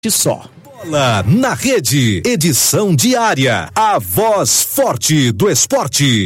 Só. Bola na Rede, edição diária, a voz forte do esporte.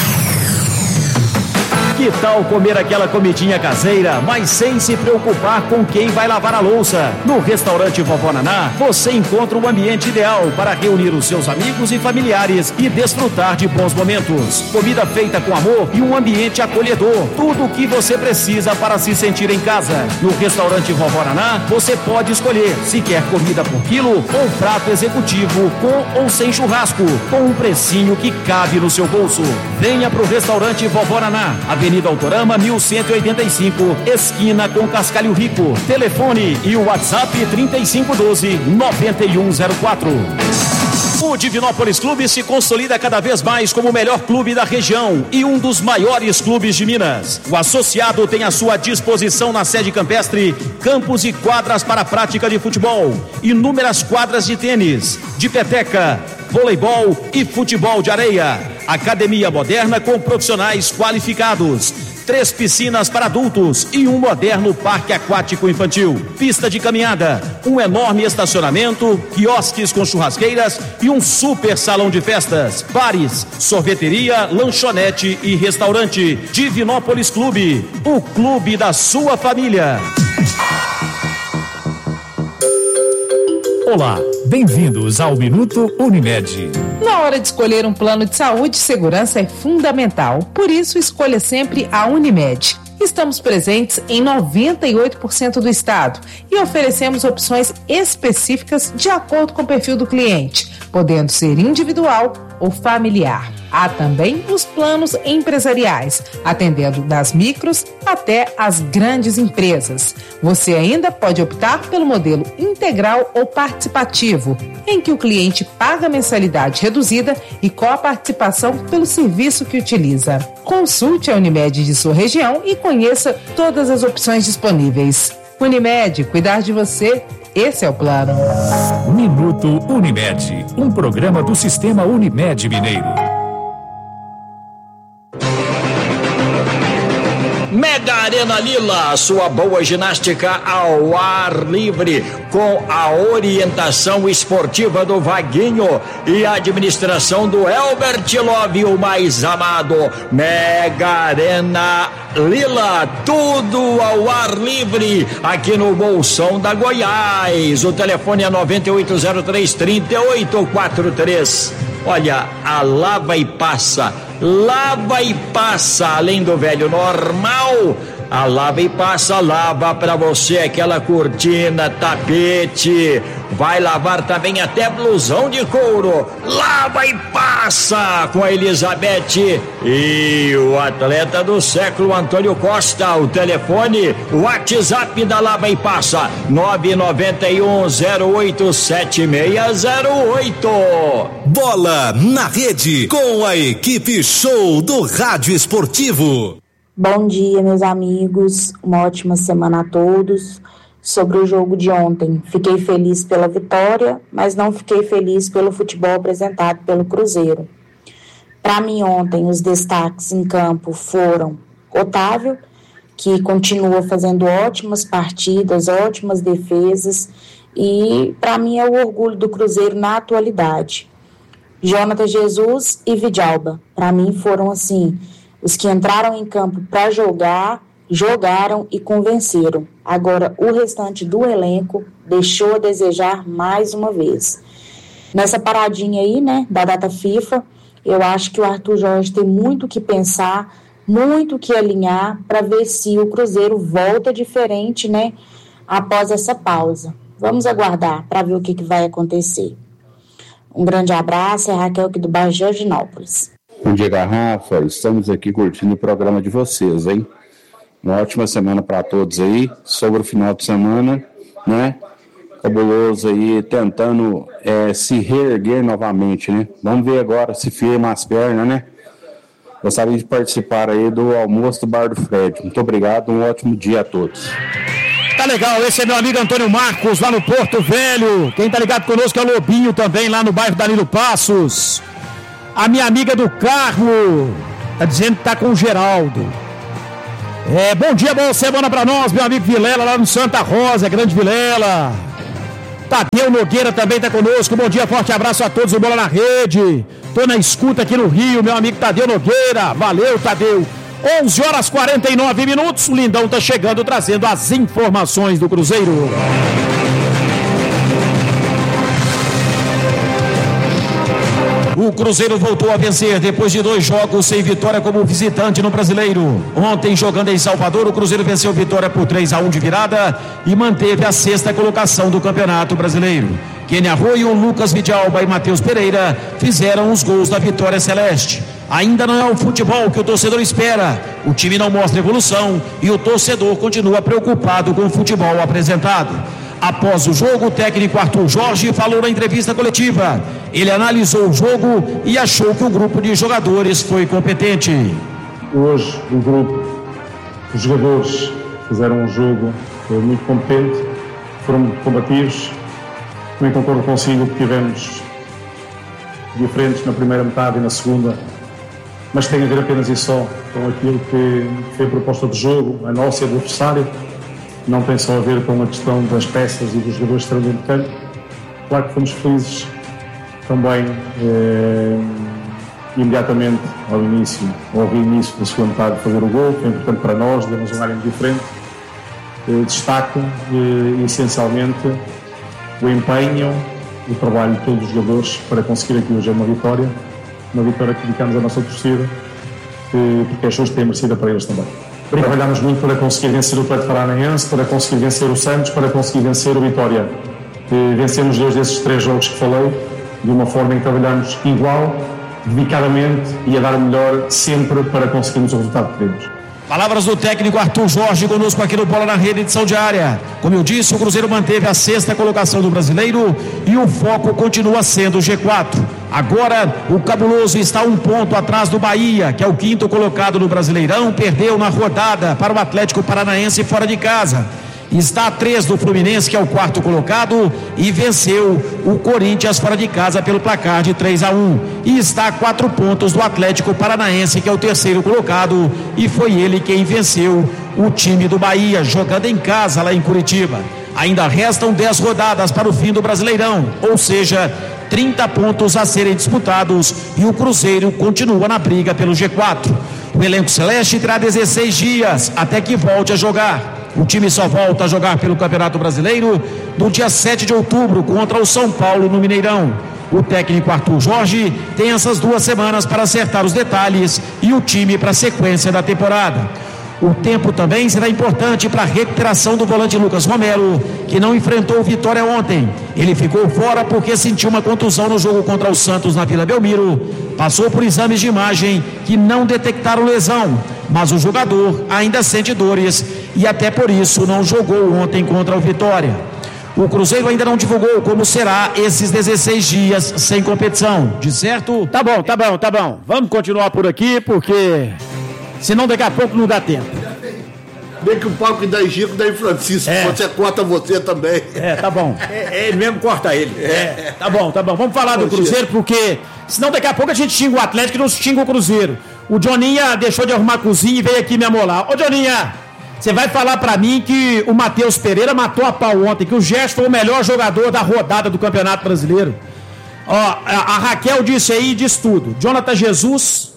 Que tal comer aquela comidinha caseira, mas sem se preocupar com quem vai lavar a louça? No restaurante Vovó Naná, você encontra um ambiente ideal para reunir os seus amigos e familiares e desfrutar de bons momentos. Comida feita com amor e um ambiente acolhedor. Tudo o que você precisa para se sentir em casa. No restaurante Vovó Naná, você pode escolher se quer comida por quilo ou prato executivo com ou sem churrasco, com um precinho que cabe no seu bolso. Venha pro restaurante Vovó Naná, Avenida Autorama 1185, esquina com Cascalho Rico. Telefone e o WhatsApp 3512-9104. O Divinópolis Clube se consolida cada vez mais como o melhor clube da região e um dos maiores clubes de Minas. O associado tem à sua disposição na sede campestre campos e quadras para a prática de futebol, inúmeras quadras de tênis, de peteca, voleibol e futebol de areia. Academia moderna com profissionais qualificados. 3 piscinas para adultos e um moderno parque aquático infantil. Pista de caminhada, um enorme estacionamento, quiosques com churrasqueiras e um super salão de festas. Bares, sorveteria, lanchonete e restaurante. Divinópolis Clube, o clube da sua família. Olá, bem-vindos ao Minuto Unimed. Na hora de escolher um plano de saúde, segurança é fundamental. Por isso, escolha sempre a Unimed. Estamos presentes em 98% do estado e oferecemos opções específicas de acordo com o perfil do cliente, podendo ser individual ou familiar. Há também os planos empresariais, atendendo das micros até as grandes empresas. Você ainda pode optar pelo modelo integral ou participativo, em que o cliente paga mensalidade reduzida e coparticipação pelo serviço que utiliza. Consulte a Unimed de sua região e conheça todas as opções disponíveis. Unimed, cuidar de você, esse é o plano. Minuto Unimed, um programa do Sistema Unimed Mineiro. Mega Arena Lila, sua boa ginástica ao ar livre, com a orientação esportiva do Vaguinho e a administração do Elbert Love, o mais amado. Mega Arena Lila, tudo ao ar livre, aqui no Bolsão da Goiás. O telefone é 9803-3843. Olha, a lava e passa, além do velho normal. A lava e passa, lava pra você aquela cortina, tapete, vai lavar também até blusão de couro. Lava e passa com a Elizabeth e o atleta do século Antônio Costa. O telefone, o WhatsApp da lava e passa 991087608. Bola na Rede com a equipe show do Rádio Esportivo. Bom dia, meus amigos, uma ótima semana a todos. Sobre o jogo de ontem, fiquei feliz pela vitória, mas não fiquei feliz pelo futebol apresentado pelo Cruzeiro. Para mim ontem, os destaques em campo foram Otávio, que continua fazendo ótimas partidas, ótimas defesas, e para mim é o orgulho do Cruzeiro na atualidade. Jonathan Jesus e Vidalba, para mim foram assim, os que entraram em campo para jogar, jogaram e convenceram. Agora, o restante do elenco deixou a desejar mais uma vez. Nessa paradinha aí, né, da data FIFA, eu acho que o Arthur Jorge tem muito o que pensar, muito o que alinhar para ver se o Cruzeiro volta diferente, né, após essa pausa. Vamos aguardar para ver o que vai acontecer. Um grande abraço, é a Raquel aqui do bairro Georginópolis. Bom dia, Garrafa. Estamos aqui curtindo o programa de vocês, hein? Uma ótima semana para todos aí. Sobre o final de semana, né? Cabuloso aí, tentando se reerguer novamente, né? Vamos ver agora se firma as pernas, né? Gostaria de participar aí do almoço do Bar do Fred. Muito obrigado, um ótimo dia a todos. Tá legal, esse é meu amigo Antônio Marcos, lá no Porto Velho. Quem tá ligado conosco é o Lobinho também, lá no bairro Danilo Passos. A minha amiga do Carmo tá dizendo que tá com o Geraldo. Bom dia, boa semana pra nós, meu amigo Vilela, lá no Santa Rosa, Grande Vilela. Tadeu Nogueira também está conosco. Bom dia, forte abraço a todos do Bola na Rede. Tô na escuta aqui no Rio, meu amigo Tadeu Nogueira. Valeu, Tadeu. 11h49. O Lindão tá chegando, trazendo as informações do Cruzeiro. O Cruzeiro voltou a vencer depois de 2 jogos sem vitória como visitante no Brasileiro. Ontem, jogando em Salvador, o Cruzeiro venceu Vitória por 3-1 de virada e manteve a 6ª colocação do Campeonato Brasileiro. Kenny Arroyo, Lucas Vidalba e Matheus Pereira fizeram os gols da vitória celeste. Ainda não é o futebol que o torcedor espera. O time não mostra evolução e o torcedor continua preocupado com o futebol apresentado. Após o jogo, o técnico Arthur Jorge falou na entrevista coletiva. Ele analisou o jogo e achou que o grupo de jogadores foi competente. Hoje, o grupo, os jogadores fizeram um jogo muito competente, foram muito combativos. Também concordo consigo que tivemos diferentes na primeira metade e na segunda, mas tem a ver apenas e só com aquilo que foi a proposta de jogo, a nossa e do adversário. Não tem só a ver com a questão das peças e dos jogadores que estão dentro de campo. Claro que fomos felizes também imediatamente ao reinício da segunda metade de fazer o gol, que é importante para nós, demos um ar diferente. Destaco essencialmente o empenho, o trabalho de todos os jogadores para conseguir aqui hoje uma vitória que dedicamos à nossa torcida, porque as coisas têm merecida para eles também. Trabalhámos muito para conseguir vencer o Atlético Paranaense, para conseguir vencer o Santos, para conseguir vencer o Vitória. Vencemos 2 desses 3 jogos que falei, de uma forma em que trabalhamos igual, dedicadamente e a dar o melhor sempre para conseguirmos o resultado que queremos. Palavras do técnico Arthur Jorge conosco aqui no Bola na Rede, edição diária. Como eu disse, o Cruzeiro manteve a 6ª colocação do Brasileiro e o foco continua sendo o G4. Agora, o Cabuloso está 1 ponto atrás do Bahia, que é o 5º colocado no Brasileirão, perdeu na rodada para o Atlético Paranaense fora de casa. Está a 3 do Fluminense, que é o 4º colocado, e venceu o Corinthians fora de casa pelo placar de 3-1. E está a 4 pontos do Atlético Paranaense, que é o 3º colocado, e foi ele quem venceu o time do Bahia, jogando em casa lá em Curitiba. Ainda restam 10 rodadas para o fim do Brasileirão, ou seja, 30 pontos a serem disputados, e o Cruzeiro continua na briga pelo G4. O elenco celeste terá 16 dias até que volte a jogar. O time só volta a jogar pelo Campeonato Brasileiro no dia 7 de outubro contra o São Paulo no Mineirão. O técnico Arthur Jorge tem essas 2 semanas para acertar os detalhes e o time para a sequência da temporada. O tempo também será importante para a recuperação do volante Lucas Romero, que não enfrentou o Vitória ontem. Ele ficou fora porque sentiu uma contusão no jogo contra o Santos na Vila Belmiro. Passou por exames de imagem que não detectaram lesão, mas o jogador ainda sente dores e até por isso não jogou ontem contra o Vitória. O Cruzeiro ainda não divulgou como será esses 16 dias sem competição, de certo? Tá bom. Vamos continuar por aqui porque senão daqui a pouco não dá tempo. Bem que o pau que dá em Chico, dá em Francisco. Você corta você também. Tá bom. Ele mesmo corta ele. Tá bom. Vamos falar do Cruzeiro, porque senão daqui a pouco a gente xinga o Atlético e não xinga o Cruzeiro. O Joninha deixou de arrumar a cozinha e veio aqui me amolar. Ô Joninha, você vai falar pra mim que o Matheus Pereira matou a pau ontem, que o Gerson foi o melhor jogador da rodada do Campeonato Brasileiro. Ó, a Raquel disse aí, diz tudo. Jonathan Jesus,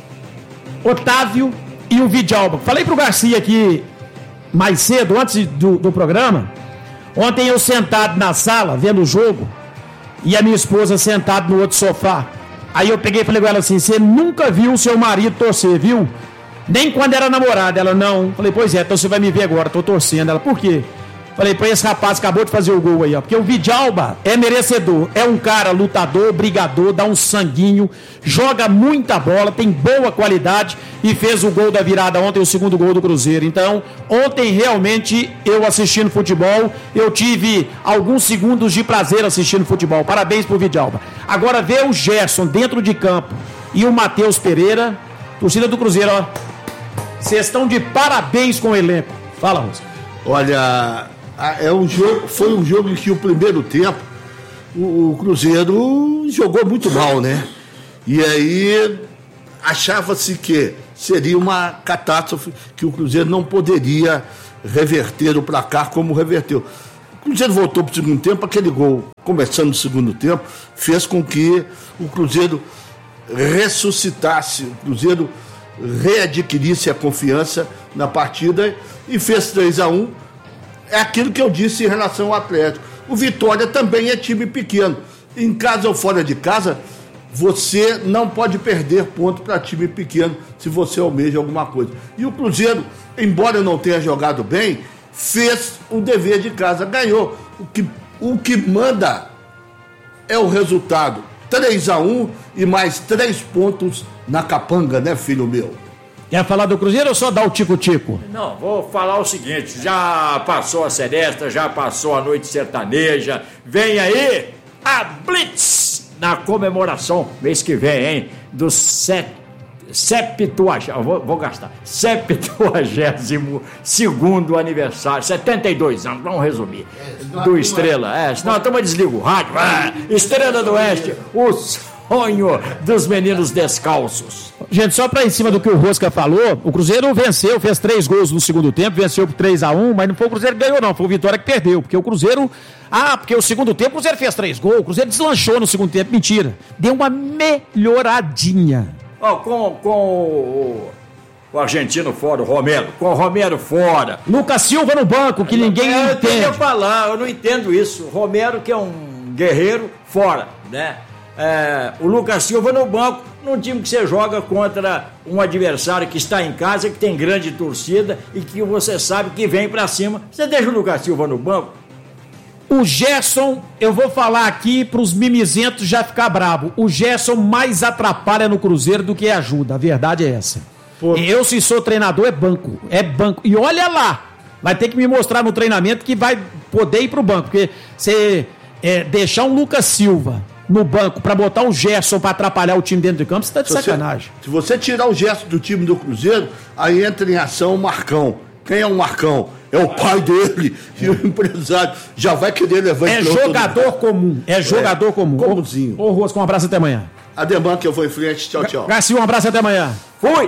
Otávio e o Vidalba. Falei pro Garcia aqui mais cedo, antes do programa. Ontem eu sentado na sala, vendo o jogo, e a minha esposa sentada no outro sofá. Aí eu peguei e falei com ela assim: você nunca viu o seu marido torcer, viu? Nem quando era namorada. Ela, não. Falei, pois é, então você vai me ver agora, tô torcendo. Ela, por quê? Falei, pô, esse rapaz acabou de fazer o gol aí, ó. Porque o Vidalba é merecedor, é um cara lutador, brigador, dá um sanguinho, joga muita bola, tem boa qualidade e fez o gol da virada ontem, o 2º gol do Cruzeiro. Então, ontem realmente eu assistindo futebol, eu tive alguns segundos de prazer assistindo futebol. Parabéns pro Vidalba. Agora ver o Gerson dentro de campo e o Matheus Pereira, torcida do Cruzeiro, ó. Vocês estão de parabéns com o elenco. Fala, Rosa. Olha, foi um jogo em que o primeiro tempo o Cruzeiro jogou muito mal, né? E aí achava-se que seria uma catástrofe, que o Cruzeiro não poderia reverter o placar como reverteu. O Cruzeiro voltou para o segundo tempo, aquele gol, começando no segundo tempo, fez com que o Cruzeiro ressuscitasse, o Cruzeiro readquirisse a confiança na partida e fez 3-1. É aquilo que eu disse em relação ao Atlético. O Vitória também é time pequeno. Em casa ou fora de casa, você não pode perder ponto para time pequeno se você almeja alguma coisa. E o Cruzeiro, embora não tenha jogado bem, fez o dever de casa, ganhou. O que manda é o resultado. 3-1 e mais 3 pontos na capanga, né, filho meu? Quer falar do Cruzeiro ou só dar o tico-tico? Não, vou falar o seguinte, já passou a Seresta, já passou a noite sertaneja, vem aí a Blitz na comemoração, mês que vem, hein, do 72º aniversário, 72 anos, vamos resumir, do Estrela, senão a turma desliga o rádio, Estrela do Oeste, o sonho dos meninos descalços. Gente, só pra em cima do que o Rosca falou, o Cruzeiro venceu, fez 3 gols no segundo tempo, venceu por 3-1, mas não foi o Cruzeiro que ganhou não, foi o Vitória que perdeu, porque o Cruzeiro, porque o segundo tempo o Cruzeiro fez 3 gols, o Cruzeiro deslanchou no segundo tempo, mentira, deu uma melhoradinha. Com o argentino fora, o Romero. Com o Romero fora. Lucas Silva no banco, que ninguém entende. Eu não entendo isso. O Romero, que é um guerreiro, fora, né? O Lucas Silva no banco, num time que você joga contra um adversário que está em casa, que tem grande torcida e que você sabe que vem pra cima. Você deixa o Lucas Silva no banco? O Gerson, eu vou falar aqui pros mimizentos já ficar bravo. O Gerson mais atrapalha no Cruzeiro do que ajuda. A verdade é essa. Pô. Eu, se sou treinador, é banco. É banco. E olha lá, vai ter que me mostrar no treinamento que vai poder ir pro banco. Porque você deixar um Lucas Silva no banco pra botar o Gerson pra atrapalhar o time dentro de campo, você tá de sacanagem. Se você tirar o Gerson do time do Cruzeiro, aí entra em ação o Marcão. Quem é o Marcão? É o pai dele. E o empresário já vai querer levar ele. É jogador comum. É jogador comum. Comunzinho. Ô, Rosco, um abraço até amanhã. Ademar que eu vou em frente. Tchau, tchau. Garcia, um abraço até amanhã. Fui!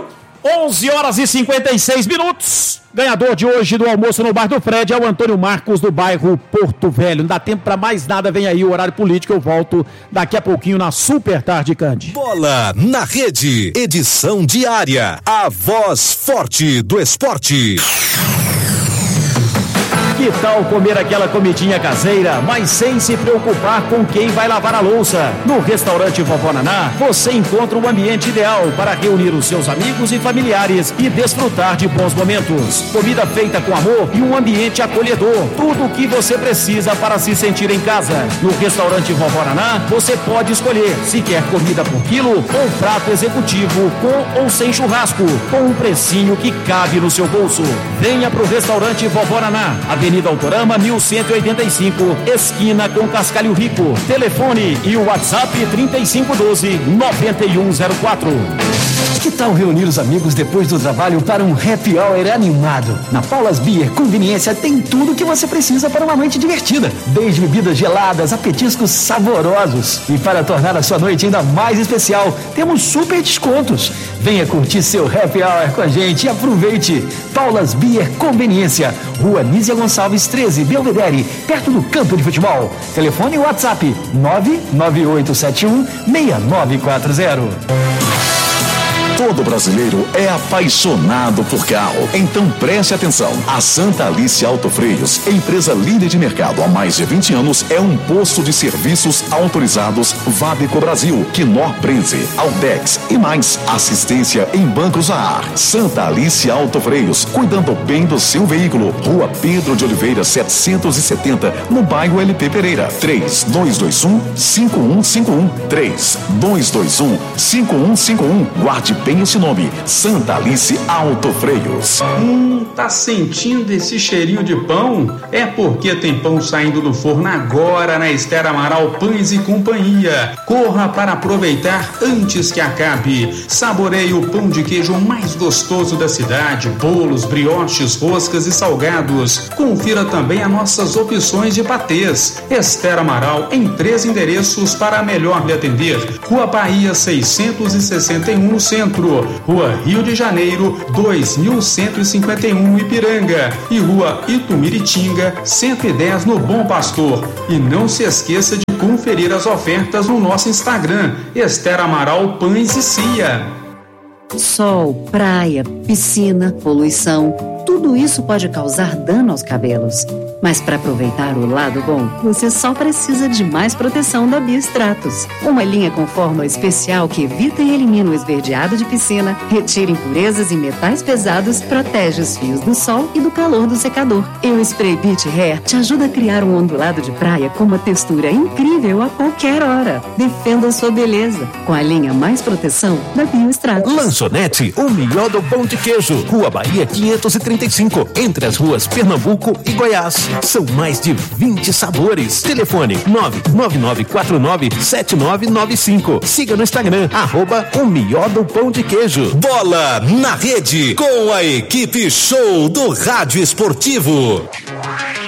11h56. Ganhador de hoje do almoço no Bar do Fred é o Antônio Marcos, do bairro Porto Velho. Não dá tempo pra mais nada, vem aí o horário político. Eu volto daqui a pouquinho na Super Tarde Cande. Bola na Rede, edição diária. A voz forte do esporte. Que tal comer aquela comidinha caseira, mas sem se preocupar com quem vai lavar a louça? No restaurante Vovó Naná, você encontra o ambiente ideal para reunir os seus amigos e familiares e desfrutar de bons momentos. Comida feita com amor e um ambiente acolhedor. Tudo o que você precisa para se sentir em casa. No restaurante Vovó Naná, você pode escolher se quer comida por quilo ou prato executivo com ou sem churrasco, com um precinho que cabe no seu bolso. Venha pro restaurante Vovó Naná, Avenida Autorama 1185, esquina com Cascalho Rico. Telefone e o WhatsApp 3512-9104. Que tal reunir os amigos depois do trabalho para um happy hour animado? Na Paulas Beer Conveniência tem tudo que você precisa para uma noite divertida. Desde bebidas geladas a petiscos saborosos. E para tornar a sua noite ainda mais especial, temos super descontos. Venha curtir seu happy hour com a gente e aproveite. Paulas Beer Conveniência, Rua Nízia Gonçalves 13, Belvedere, perto do campo de futebol. Telefone e WhatsApp 99871-6940. Todo brasileiro é apaixonado por carro. Então preste atenção. A Santa Alice Autofreios, empresa líder de mercado há mais de 20 anos, é um posto de serviços autorizados Vabeco Brasil, Knorr Prenze, Altex e mais. Assistência em bancos a ar. Santa Alice Autofreios, cuidando bem do seu veículo. Rua Pedro de Oliveira 770, no bairro LP Pereira. 3221-5151. 3221-5151. Guarde bem esse nome, Santa Alice Autofreios. Tá sentindo esse cheirinho de pão? É porque tem pão saindo do forno agora na Esther Amaral Pães e Companhia. Corra para aproveitar antes que acabe. Saboreie o pão de queijo mais gostoso da cidade, bolos, brioches, roscas e salgados. Confira também as nossas opções de patês. Esther Amaral em 3 endereços para melhor lhe atender. Rua Bahia 661 no centro, Centro, Rua Rio de Janeiro, 2151 Ipiranga e Rua Itumiritinga, 110 no Bom Pastor. E não se esqueça de conferir as ofertas no nosso Instagram, Esther Amaral Pães e Cia. Sol, praia, piscina, poluição, tudo isso pode causar dano aos cabelos. Mas para aproveitar o lado bom, você só precisa de mais proteção da Biostratos. Uma linha com fórmula especial que evita e elimina o esverdeado de piscina, retira impurezas e metais pesados, protege os fios do sol e do calor do secador. E o Spray Beach Hair te ajuda a criar um ondulado de praia com uma textura incrível a qualquer hora. Defenda a sua beleza com a linha mais proteção da Biostratos. Lanchonete, o melhor do pão de queijo. Rua Bahia 535, entre as ruas Pernambuco e Goiás. São mais de 20 sabores. Telefone 999497995. Siga no Instagram, @o melhor do pão de queijo. Bola na rede, com a equipe show do Rádio Esportivo.